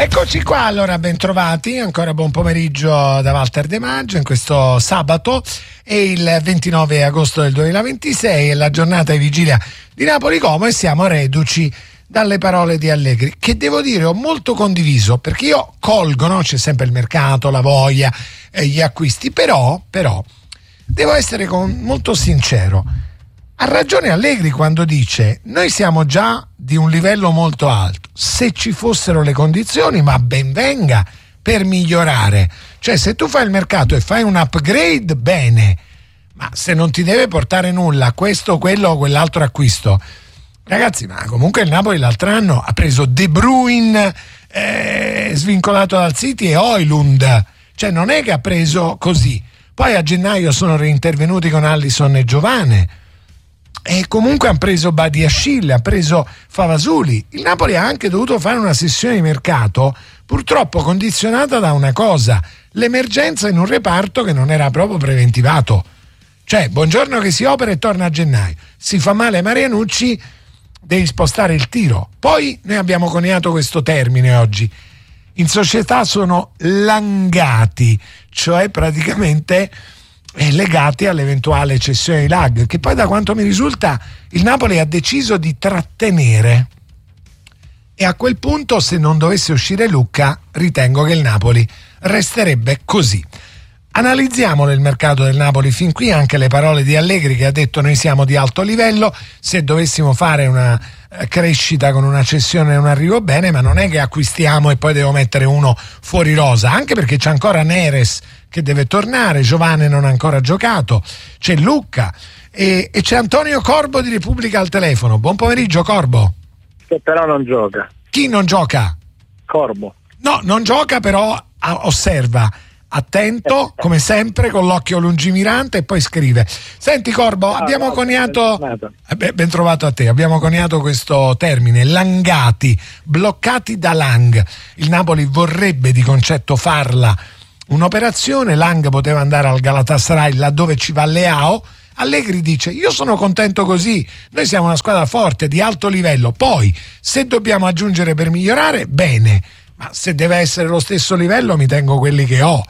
Eccoci qua, allora bentrovati, ancora buon pomeriggio da Walter De Maggio in questo sabato. È il 29 agosto del 2026, è la giornata di vigilia di Napoli Como e siamo reduci dalle parole di Allegri, che devo dire ho molto condiviso, perché io colgo, no? C'è sempre il mercato, la voglia, gli acquisti, però devo essere molto sincero. Ha ragione Allegri quando dice: noi siamo già di un livello molto alto, se ci fossero le condizioni, ma ben venga per migliorare. Cioè, se tu fai il mercato e fai un upgrade, bene, ma se non ti deve portare nulla questo, quello o quell'altro acquisto, ragazzi, ma comunque il Napoli l'altro anno ha preso De Bruyne svincolato dal City e Højlund, cioè non è che ha preso così. Poi a gennaio sono reintervenuti con Alisson e Giovane. E comunque hanno preso Badiashile, ha preso Favasuli. Il Napoli ha anche dovuto fare una sessione di mercato purtroppo condizionata da una cosa: l'emergenza in un reparto che non era proprio preventivato. Cioè, buongiorno che si opera e torna a gennaio, si fa male Marianucci, devi spostare il tiro. Poi noi abbiamo coniato questo termine oggi: in società sono langati, cioè praticamente legati all'eventuale cessione di Lag, che poi da quanto mi risulta il Napoli ha deciso di trattenere, e a quel punto, se non dovesse uscire Lucca, ritengo che il Napoli resterebbe così. Analizziamolo il mercato del Napoli fin qui, anche le parole di Allegri che ha detto: noi siamo di alto livello, se dovessimo fare una crescita con una cessione non arrivo bene, ma non è che acquistiamo e poi devo mettere uno fuori rosa, anche perché c'è ancora Neres che deve tornare, Giovane non ha ancora giocato, c'è Lucca e c'è Antonio Corbo di Repubblica al telefono. Buon pomeriggio, Corbo. Che però non gioca. Chi non gioca? Corbo. No, non gioca, però osserva, attento come sempre, con l'occhio lungimirante, e poi scrive. Senti Corbo, abbiamo coniato ben trovato a te, abbiamo coniato questo termine, langati, bloccati da Lang. Il Napoli vorrebbe di concetto farla un'operazione, Lang poteva andare al Galatasaray laddove ci va Leao. Allegri dice: io sono contento così, noi siamo una squadra forte, di alto livello, poi se dobbiamo aggiungere per migliorare, bene, ma se deve essere lo stesso livello mi tengo quelli che ho.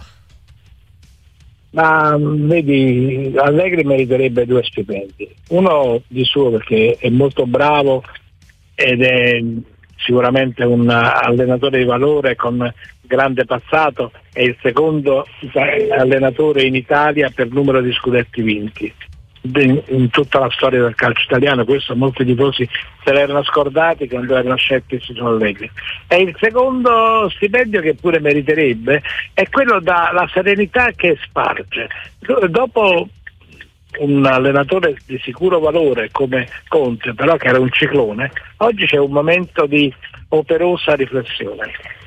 Ma vedi, Allegri meriterebbe 2 stipendi, uno di suo perché è molto bravo ed è sicuramente un allenatore di valore con grande passato, e il secondo allenatore in Italia per numero di scudetti vinti in tutta la storia del calcio italiano. Questo molti tifosi se l'erano scordati quando erano scettici su Allegri. E il secondo stipendio, che pure meriterebbe, è quello dalla serenità che sparge. Dopo un allenatore di sicuro valore come Conte, però che era un ciclone, oggi c'è un momento di operosa riflessione.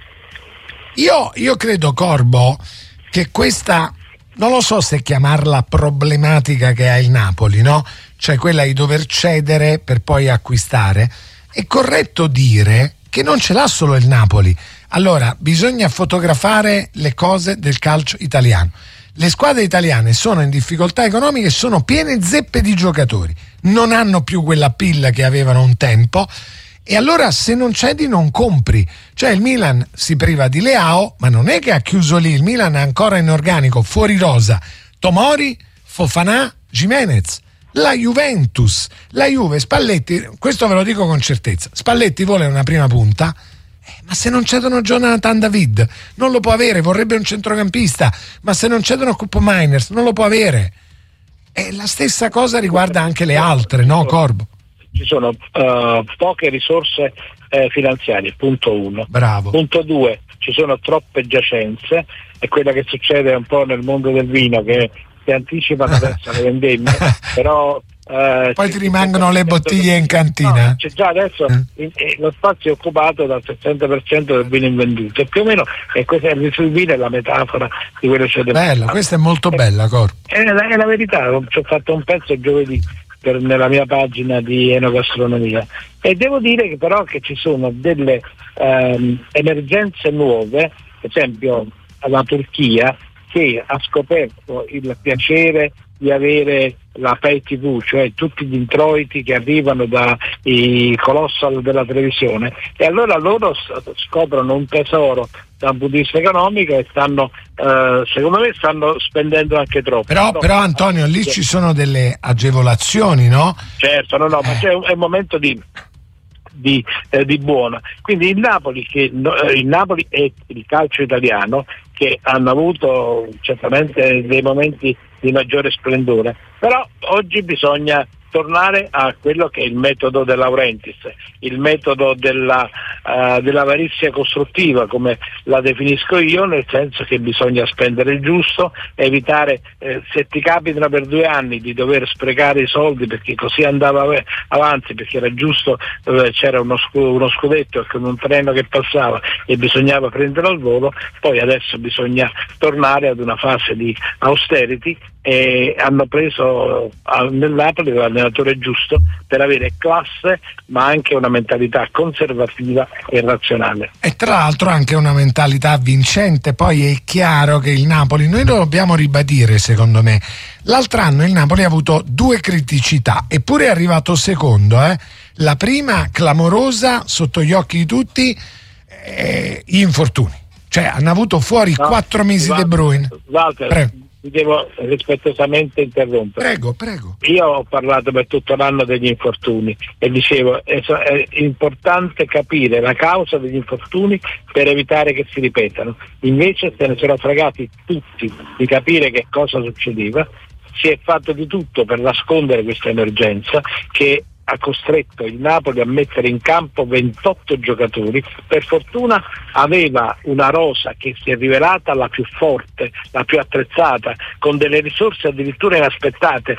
Io credo, Corbo, che questa, non lo so se chiamarla problematica che ha il Napoli, no? Cioè quella di dover cedere per poi acquistare. È corretto dire che non ce l'ha solo il Napoli. Allora, bisogna fotografare le cose del calcio italiano. Le squadre italiane sono in difficoltà economiche, sono piene zeppe di giocatori, non hanno più quella pilla che avevano un tempo, e allora se non cedi non compri. Cioè il Milan si priva di Leao, ma non è che ha chiuso lì, il Milan è ancora in organico, fuori rosa, Tomori, Fofana, Gimenez. La Juventus, la Juve, Spalletti, questo ve lo dico con certezza, Spalletti vuole una prima punta, ma se non cedono Jonathan David non lo può avere, vorrebbe un centrocampista, ma se non cedono Cupo Miners non lo può avere. E la stessa cosa riguarda anche le altre, no Corbo? Ci sono poche risorse finanziarie, punto 1. Bravo. Punto 2, ci sono troppe giacenze, e quella che succede un po' nel mondo del vino, che si anticipano adesso le vendemmie, però poi ti rimangono le bottiglie in cantina. No, c'è già adesso lo spazio è occupato dal 60% del vino invenduto, e più o meno sul vino è la metafora di quello che c'è. Bella, questa è molto bella, Cor. È la verità. Ci ho fatto un pezzo giovedì nella mia pagina di Enogastronomia, e devo dire che però che ci sono delle emergenze nuove, per esempio la Turchia, che ha scoperto il piacere di avere la pay TV, cioè tutti gli introiti che arrivano dai colossal della televisione, e allora loro scoprono un tesoro da un punto di vista economico e stanno, secondo me stanno spendendo anche troppo. Però Antonio, lì ci sono delle agevolazioni, no? Certo, ma c'è un momento di buona. Quindi il Napoli e il calcio italiano, che hanno avuto certamente dei momenti di maggiore splendore, però oggi bisogna tornare a quello che è il metodo De Laurentiis, il metodo dell'avarizia costruttiva, come la definisco io, nel senso che bisogna spendere il giusto, evitare, se ti capitano per 2 anni di dover sprecare i soldi perché così andava avanti, perché era giusto, c'era uno scudetto con un treno che passava e bisognava prendere al volo, poi adesso bisogna tornare ad una fase di austerity, e hanno preso nel Napoli l'allenatore giusto per avere classe ma anche una mentalità conservativa e razionale, e tra l'altro anche una mentalità vincente. Poi è chiaro che il Napoli, noi lo dobbiamo ribadire, secondo me, l'altro anno il Napoli ha avuto 2 criticità eppure è arrivato secondo, la prima clamorosa sotto gli occhi di tutti, gli infortuni, cioè hanno avuto fuori 4 mesi De Bruyne. Walter, Prego. ti devo rispettosamente interrompere. Prego. Io ho parlato per tutto l'anno degli infortuni e dicevo è importante capire la causa degli infortuni per evitare che si ripetano. Invece se ne sono fregati tutti di capire che cosa succedeva. Si è fatto di tutto per nascondere questa emergenza che ha costretto il Napoli a mettere in campo 28 giocatori. Per fortuna aveva una rosa che si è rivelata la più forte, la più attrezzata, con delle risorse addirittura inaspettate,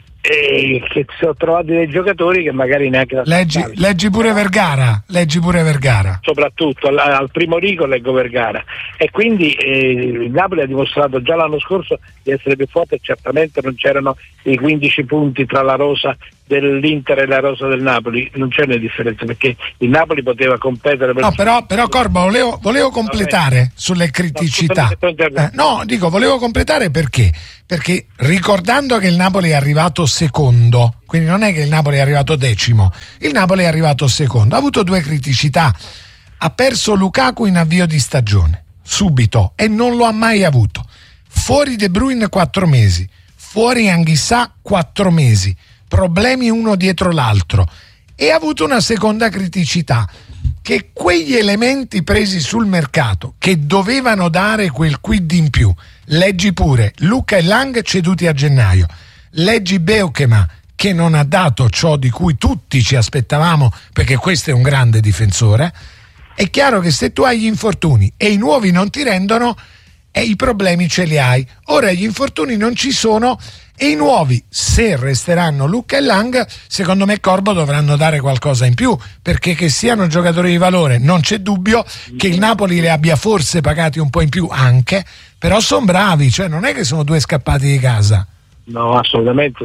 e che si sono trovati dei giocatori che magari neanche leggi pure Vergara, soprattutto al primo rigo leggo Vergara, e quindi il Napoli ha dimostrato già l'anno scorso di essere più forte, e certamente non c'erano i 15 punti tra la rosa dell'Inter e la rosa del Napoli, non c'è una differenza, perché il Napoli poteva competere per... No, però Corbo, volevo completare sulle criticità. Volevo completare perché ricordando che il Napoli è arrivato secondo, quindi non è che il Napoli è arrivato decimo, il Napoli è arrivato secondo, ha avuto 2 criticità: ha perso Lukaku in avvio di stagione subito e non lo ha mai avuto, fuori De Bruyne 4 mesi, fuori Anguissa 4 mesi, problemi uno dietro l'altro, e ha avuto una seconda criticità, che quegli elementi presi sul mercato che dovevano dare quel quid in più, leggi pure Luca e Lang ceduti a gennaio, leggi Beukema che non ha dato ciò di cui tutti ci aspettavamo, perché questo è un grande difensore. È chiaro che se tu hai gli infortuni e i nuovi non ti rendono, i problemi ce li hai. Ora gli infortuni non ci sono e i nuovi, se resteranno Luca e Lang, secondo me Corbo dovranno dare qualcosa in più, perché che siano giocatori di valore non c'è dubbio, che il Napoli li abbia forse pagati un po' in più anche, però sono bravi, cioè non è che sono 2 scappati di casa. No, assolutamente,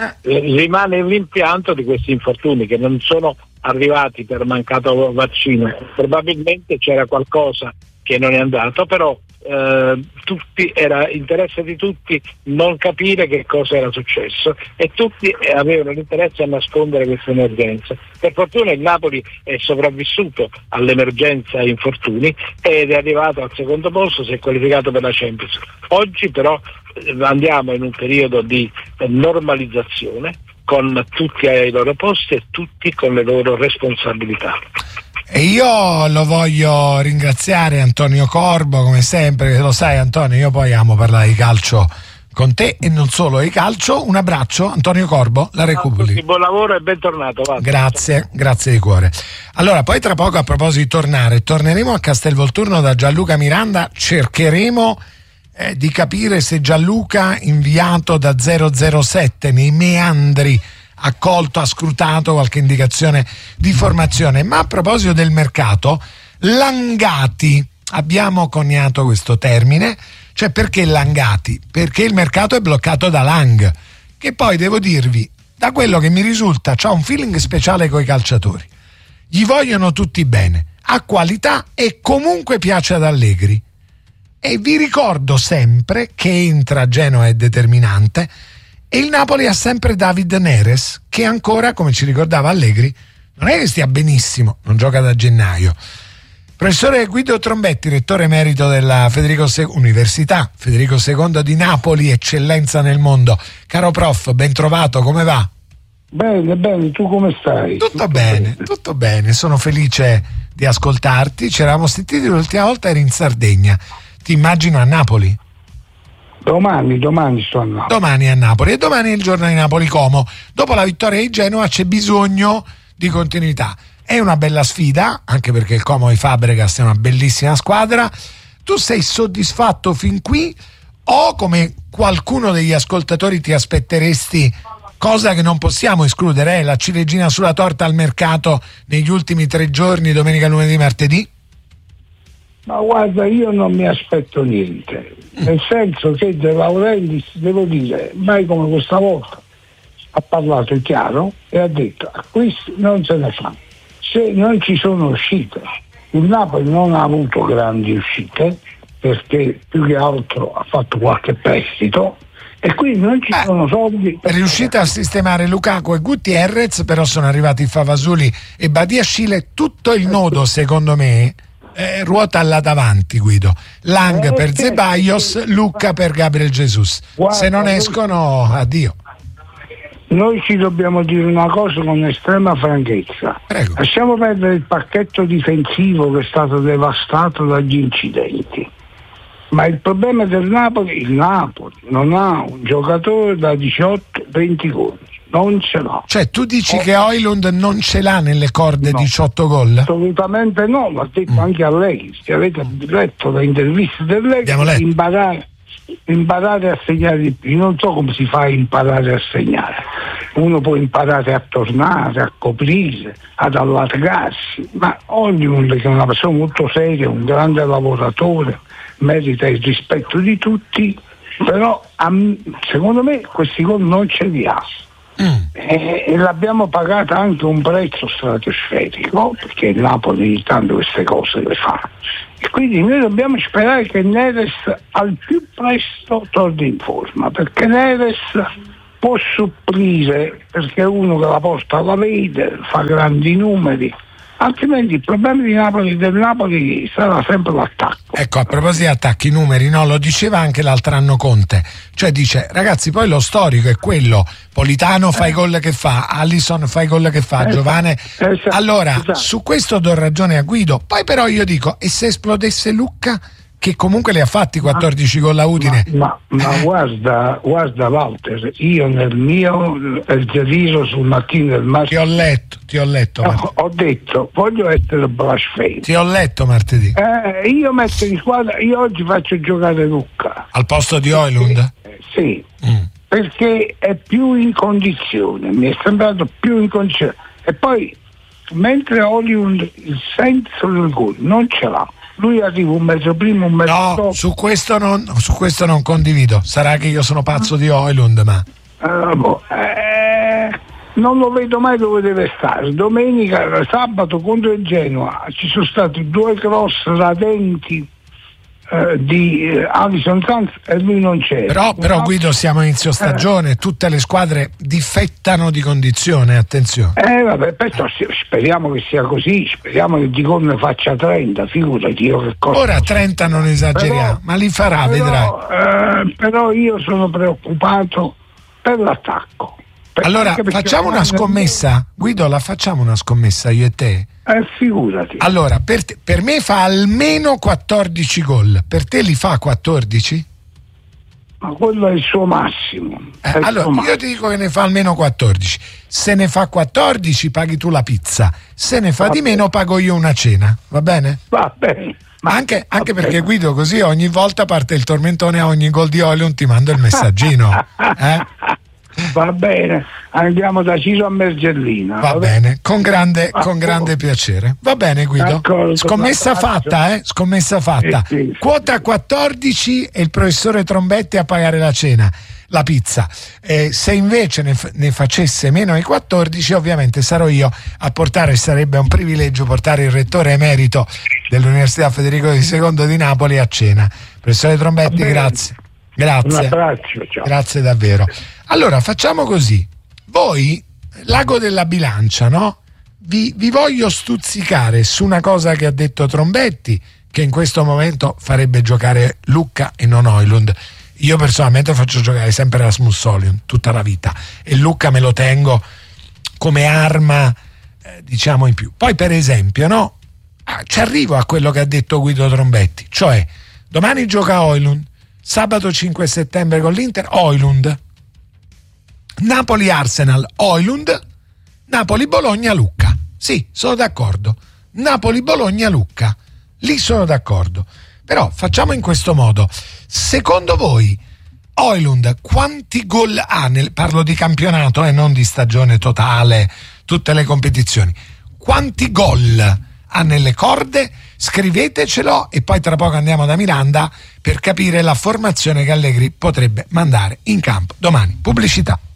rimane l'impianto di questi infortuni che non sono arrivati per mancato vaccino, probabilmente c'era qualcosa che non è andato, però era interesse di tutti non capire che cosa era successo, e tutti avevano l'interesse a nascondere questa emergenza. Per fortuna il Napoli è sopravvissuto all'emergenza infortuni ed è arrivato al secondo posto, si è qualificato per la Champions. Oggi però andiamo in un periodo di normalizzazione, con tutti ai loro posti e tutti con le loro responsabilità. E io lo voglio ringraziare Antonio Corbo, come sempre, lo sai Antonio, io poi amo parlare di calcio con te e non solo di calcio. Un abbraccio, Antonio Corbo, la Repubblica. Buon lavoro e bentornato. Grazie di cuore. Allora, poi tra poco, a proposito di torneremo a Castelvolturno da Gianluca Miranda, cercheremo di capire se Gianluca, inviato da 007 nei meandri, ha scrutato qualche indicazione di formazione. Ma a proposito del mercato, Langati, abbiamo coniato questo termine, cioè perché Langati? Perché il mercato è bloccato da Lang, che poi devo dirvi, da quello che mi risulta, c'ha un feeling speciale coi calciatori, gli vogliono tutti bene, ha qualità e comunque piace ad Allegri. E vi ricordo sempre che entra, Genoa è determinante, e il Napoli ha sempre David Neres, che ancora, come ci ricordava Allegri, non è che stia benissimo, non gioca da gennaio. Professore Guido Trombetti, rettore emerito della Università Federico II di Napoli, eccellenza nel mondo. Caro prof, ben trovato, come va? Bene, tu come stai? Tutto bene, sono felice di ascoltarti. Ci eravamo sentiti l'ultima volta, eri in Sardegna, ti immagino a Napoli. Domani sto a Napoli. Domani a Napoli, e domani è il giorno di Napoli Como. Dopo la vittoria di Genova c'è bisogno di continuità. È una bella sfida, anche perché il Como di Fabregas è una bellissima squadra. Tu sei soddisfatto fin qui o, come qualcuno degli ascoltatori, ti aspetteresti, cosa che non possiamo escludere, la ciliegina sulla torta al mercato negli ultimi 3 giorni, domenica, lunedì, martedì? Ma guarda, io non mi aspetto niente, nel senso che De Laurentiis, devo dire, mai come questa volta, ha parlato chiaro e ha detto: acquisti non se ne fa. Se non ci sono uscite, il Napoli non ha avuto grandi uscite perché più che altro ha fatto qualche prestito e quindi non ci sono soldi. È riuscita a sistemare Lukaku e Gutierrez, però sono arrivati Favasuli e Badiashile. Tutto il nodo, secondo me, ruota là davanti, Guido. Lang per Ceballos, Lucca per Gabriel Jesus. Guarda, se non escono, addio. Noi ci dobbiamo dire una cosa con estrema franchezza. Prego. Lasciamo perdere il pacchetto difensivo che è stato devastato dagli incidenti. Ma il problema del Napoli, il Napoli non ha un giocatore da 18-20 gol. Non ce l'ha. Cioè tu dici che Højlund non ce l'ha nelle corde 18 gol? Assolutamente no, l'ha detto anche a lei. Se avete letto le interviste del lei, imparare a segnare di più. Non so come si fa a imparare a segnare. Uno può imparare a tornare, a coprire, ad allargarsi, ma Højlund, che è una persona molto seria, un grande lavoratore, merita il rispetto di tutti, però secondo me questi gol non ce li ha. E l'abbiamo pagata anche un prezzo stratosferico, perché il Napoli tanto queste cose le fa, e quindi noi dobbiamo sperare che Neres al più presto torni in forma, perché Neres può supplire, perché è uno che la porta la vede, fa grandi numeri, altrimenti il problema del Napoli sarà sempre l'attacco. Ecco, a proposito di attacchi, numeri, no, lo diceva anche l'altro anno Conte, cioè dice: ragazzi, poi lo storico è quello, Politano fa i gol che fa, Alisson fa i gol che fa, Giovane. Allora, su questo do ragione a Guido. Poi però io dico: e se esplodesse Lucca, che comunque le ha fatti 14 gol a Udine? Ma guarda Walter, io nel mio giro sul mattino del martedì ti ho letto ho detto: voglio essere blasfemo. Ti ho letto martedì. Io metto in squadra, io oggi faccio giocare Lucca al posto di Højlund? Sì, perché è più in condizione, mi è sembrato più in condizione, e poi mentre Højlund il senso del gol non ce l'ha. Lui arriva un mezzo prima, un mezzo dopo. No, su questo non condivido. Sarà che io sono pazzo di Højlund, ma non lo vedo mai dove deve stare. Domenica, sabato contro il Genoa ci sono stati 2 cross radenti di Alisson Sanz e lui non c'era. Però Guido, siamo a inizio stagione, tutte le squadre difettano di condizione, attenzione. Vabbè, speriamo che sia così, speriamo che Di Gol ne faccia 30, figurati io che cosa. Ora 30 non esageriamo, ma li farà, vedrai. Però io sono preoccupato per l'attacco. Allora facciamo una scommessa, Guido, facciamo una scommessa io e te? Figurati. Allora, per me fa almeno 14 gol, per te li fa 14? Ma quello è il suo massimo. Io ti dico che ne fa almeno 14. Se ne fa 14 paghi tu la pizza, se ne fa di meno pago io una cena, va bene? Va bene. Ma anche perché Guido, così ogni volta parte il tormentone, a ogni gol di Højlund ti mando il messaggino. Va bene, andiamo da Ciro a Mergellina. Va bene, con grande piacere. Va bene, Guido. D'accordo, scommessa fatta, Scommessa fatta. Sì. Quota 14 e il professore Trombetti a pagare la cena, la pizza. Se invece ne facesse meno ai 14, ovviamente sarò io a portare, sarebbe un privilegio portare il rettore emerito dell'Università Federico II di Napoli a cena. Professore Trombetti, grazie. Un abbraccio, ciao. Grazie davvero. Allora facciamo così, voi l'ago della bilancia, no? Vi voglio stuzzicare su una cosa che ha detto Trombetti, che in questo momento farebbe giocare Lucca e non Højlund. Io personalmente faccio giocare sempre Rasmus Højlund tutta la vita, e Lucca me lo tengo come arma, diciamo, in più. Poi per esempio, no? Ci arrivo a quello che ha detto Guido Trombetti, cioè domani gioca Højlund, sabato 5 settembre con l'Inter Højlund, Napoli-Arsenal Højlund, Napoli-Bologna-Lucca. Sì, sono d'accordo. Napoli-Bologna-Lucca. Lì sono d'accordo. Però facciamo in questo modo. Secondo voi Højlund quanti gol ha parlo di campionato e non di stagione totale, tutte le competizioni. Quanti gol ha nelle corde? Scrivetecelo e poi tra poco andiamo da Miranda per capire la formazione che Allegri potrebbe mandare in campo domani. Pubblicità.